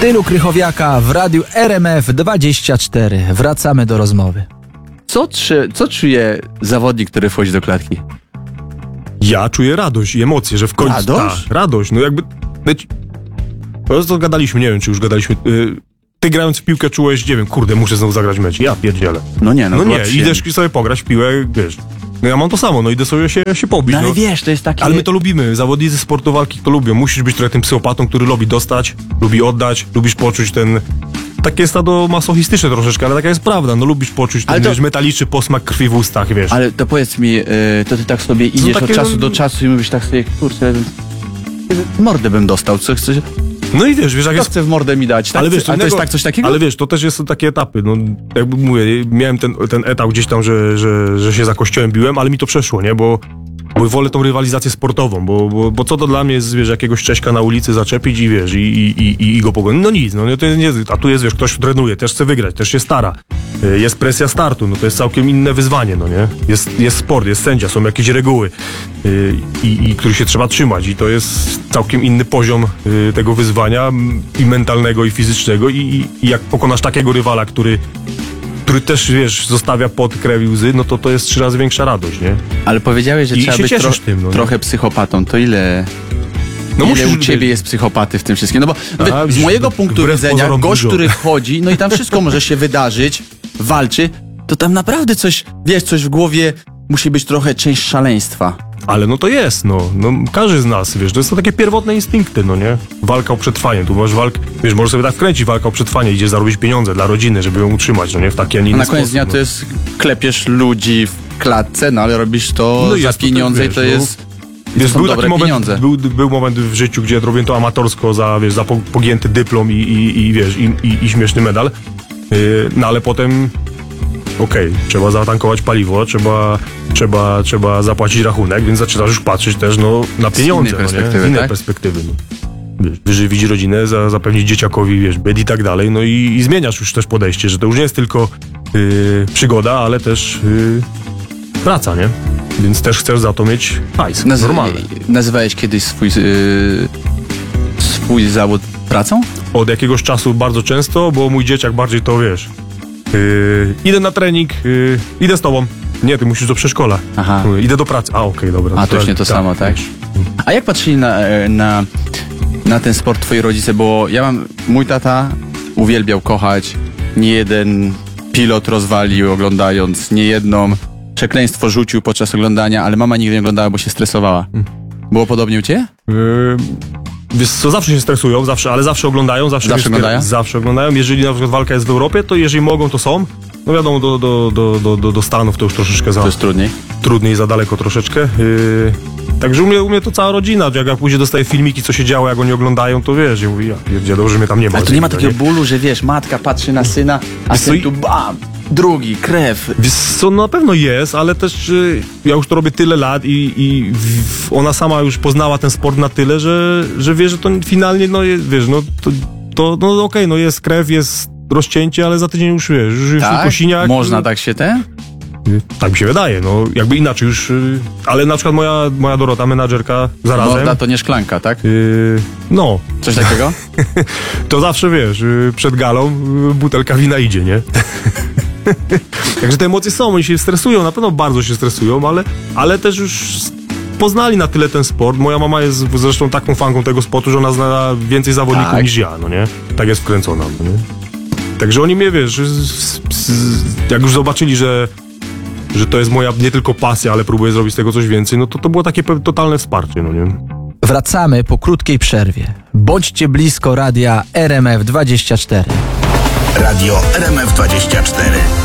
stylu Krychowiaka w radiu RMF24. Wracamy do rozmowy. Co czuje zawodnik, który wchodzi do klatki? Ja czuję radość i emocje, że w końcu... Radość? Radość, no jakby... To gadaliśmy, nie wiem, czy już gadaliśmy... Ty grając w piłkę czułeś, nie wiem, kurde, muszę znowu zagrać mecz. Ja pierdzielę. No nie, idziesz sobie pograć w piłę, wiesz. No ja mam to samo, no idę sobie się pobić. No ale wiesz, to jest takie... Ale my to lubimy, zawodnicy sportu walki to lubią. Musisz być trochę tym psychopatą, który lubi dostać, lubi oddać, lubisz poczuć ten... Takie jest to masochistyczne troszeczkę, ale taka jest prawda. No lubisz poczuć ten, wiesz, metaliczny posmak krwi w ustach, wiesz. Ale to powiedz mi, to ty tak sobie idziesz od czasu do czasu i mówisz tak sobie, kurczę, mordę bym dostał, co chcesz... No i wiesz, jak jest... chce w mordę mi dać, tak? Ale wiesz, to jest tak coś takiego? Ale wiesz, to też są takie etapy, no jakby mówię, miałem ten etap gdzieś tam, że się za kościołem biłem, ale mi to przeszło, nie, bo wolę tą rywalizację sportową, bo co to dla mnie jest, wiesz, jakiegoś Cześka na ulicy zaczepić i wiesz, i go pogonić, no nic, no to nie, a tu jest, wiesz, ktoś trenuje, też chce wygrać, też się stara, jest presja startu, no to jest całkiem inne wyzwanie, no nie, jest sport, jest sędzia, są jakieś reguły, których się trzeba trzymać i to jest całkiem inny poziom tego wyzwania i mentalnego, i fizycznego i jak pokonasz takiego rywala, który też, wiesz, zostawia pot, krew i łzy, no to jest 3 razy większa radość, nie? Ale powiedziałeś, że trzeba być trochę psychopatą, to ile u ciebie jest psychopaty w tym wszystkim? No bo z mojego punktu widzenia, gość, który wchodzi, no i tam wszystko może się wydarzyć, walczy, to tam naprawdę coś w głowie musi być trochę część szaleństwa. Ale no to jest, no każdy z nas, wiesz, to są takie pierwotne instynkty, no nie? Walka o przetrwanie, tu masz wiesz, możesz sobie tak wkręcić, walka o przetrwanie, idziesz zarobić pieniądze dla rodziny, żeby ją utrzymać, no nie? W taki, a nie inny na koniec dnia to jest, klepiesz ludzi w klatce, no ale robisz to za pieniądze i to jest... Wiesz, był moment w życiu, gdzie robiłem to amatorsko za pogięty dyplom i śmieszny medal, no ale potem trzeba zatankować paliwo, trzeba zapłacić rachunek, więc zaczynasz już patrzeć też na pieniądze, z innej perspektywy. Wyżywić rodzinę, zapewnić dzieciakowi, wiesz, bed i tak dalej, no i zmieniasz już też podejście, że to już nie jest tylko przygoda, ale też praca, nie? Więc też chcesz za to mieć hajs, normalne. Nazywałeś kiedyś swój zawód pracą? Od jakiegoś czasu bardzo często, bo mój dzieciak bardziej to, wiesz, idę na trening, idę z tobą. Nie, ty musisz do przedszkola. Aha. Idę do pracy. Dobra. A to już nie to samo, tak? A jak patrzyli na ten sport twoi rodzice? Bo mój tata uwielbiał kochać, nie jeden pilot rozwalił oglądając, nie jedną przekleństwo rzucił podczas oglądania, ale mama nigdy nie oglądała, bo się stresowała. Było podobnie u ciebie? Wiesz co, zawsze się stresują, ale zawsze oglądają. Zawsze oglądają. Jeżeli na przykład walka jest w Europie, to jeżeli mogą, to są. No wiadomo, do Stanów to już troszeczkę to jest trudniej. Trudniej, za daleko troszeczkę. Także u mnie to cała rodzina. Jak później dostaję filmiki, co się działo, jak oni oglądają, to wiesz, ja mówię, dobrze, że mnie tam nie ma. Ale to nie ma takiego bólu, że wiesz, matka patrzy na syna, a syn tu bam! Drugi, krew. Wiesz co, na pewno jest, ale też ja już to robię tyle lat i ona sama już poznała ten sport na tyle, że wie, że to finalnie, wiesz, jest krew, jest rozcięcie, ale za tydzień już, wiesz, już kosiniak. Można tak się Tak mi się wydaje, jakby inaczej już, ale na przykład moja Dorota, menadżerka, zarazem... Morda to nie szklanka, tak? Coś takiego? To zawsze, wiesz, przed galą butelka wina idzie, nie? Także te emocje są, oni się stresują, na pewno bardzo się stresują, ale też już poznali na tyle ten sport. Moja mama jest zresztą taką fanką tego sportu, że ona zna więcej zawodników niż ja, no nie? Tak jest wkręcona, no nie? Także oni mnie, wiesz, jak już zobaczyli, że to jest moja nie tylko pasja, ale próbuję zrobić z tego coś więcej, no to było takie totalne wsparcie, no nie? Wracamy po krótkiej przerwie. Bądźcie blisko radia RMF24. Radio RMF24.